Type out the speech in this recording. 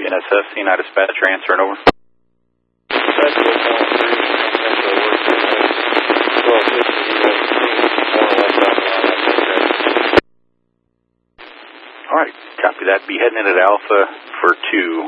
BNSF, United Dispatcher, answering over. Alright, copy that. Be heading into Alpha for 2.